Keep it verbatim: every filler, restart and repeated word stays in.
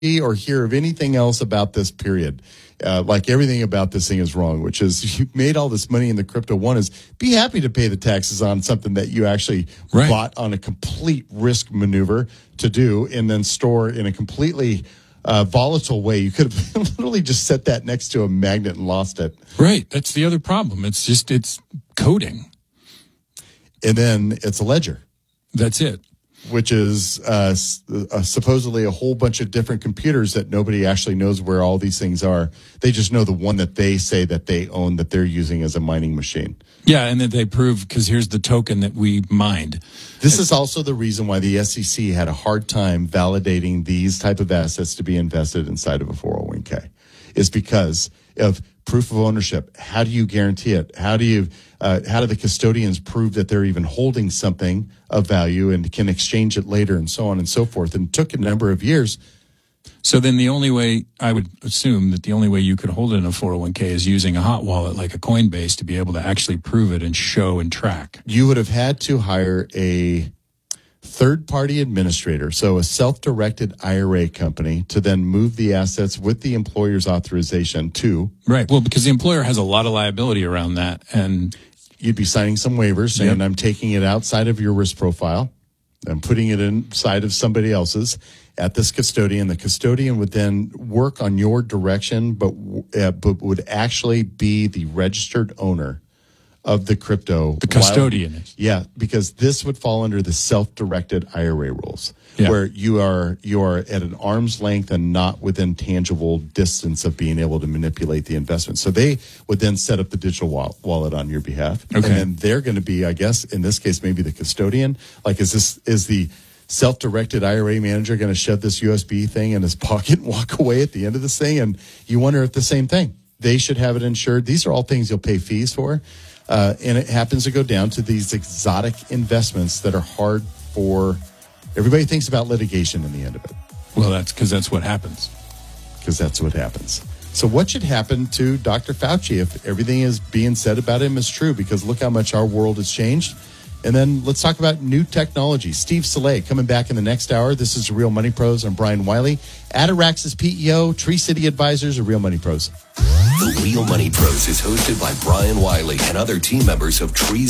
or hear of anything else about this period. Uh, like everything about this thing is wrong, which is you made all this money in the crypto. One is be happy to pay the taxes on something that you actually right. bought on a complete risk maneuver to do and then store in a completely uh, volatile way. You could have literally just set that next to a magnet and lost it. Right. That's the other problem. It's just, it's coding. And then it's a ledger. That's it. Which is uh, uh, supposedly a whole bunch of different computers that nobody actually knows where all these things are. They just know the one that they say that they own that they're using as a mining machine. Yeah, and then they prove, because here's the token that we mined. This is also the reason why the S E C had a hard time validating these type of assets to be invested inside of a four oh one k, is because of proof of ownership. How do you guarantee it? How do you, uh, how do the custodians prove that they're even holding something of value and can exchange it later and so on and so forth? And it took a number of years. So then the only way, I would assume that the only way you could hold it in a four oh one k is using a hot wallet like a Coinbase to be able to actually prove it and show and track. You would have had to hire a third-party administrator, so a self-directed I R A company, to then move the assets with the employer's authorization to. Right. Well, because the employer has a lot of liability around that, and you'd be signing some waivers saying, yep, I'm taking it outside of your risk profile. I'm putting it inside of somebody else's at this custodian. The custodian would then work on your direction, but, uh, but would actually be the registered owner of the crypto. The custodian. While, yeah, because this would fall under the self-directed I R A rules, yeah, where you are you are at an arm's length and not within tangible distance of being able to manipulate the investment. So they would then set up the digital wallet on your behalf. Okay. And then they're going to be, I guess, in this case, maybe the custodian. Like, is this is the self-directed I R A manager going to shove this U S B thing in his pocket and walk away at the end of this thing? And you wonder if the same thing. They should have it insured. These are all things you'll pay fees for. Uh, and it happens to go down to these exotic investments that are hard for everybody. Thinks about litigation in the end of it. Well, that's because that's what happens. Because that's what happens. So what should happen to Doctor Fauci if everything is being said about him is true? Because look how much our world has changed. And then let's talk about new technology. Steve Soleil coming back in the next hour. This is Real Money Pros. I'm Brian Wiley. Atarax's P E O, Tree City Advisors are Real Money Pros. The Real Money Pros is hosted by Brian Wiley and other team members of Trees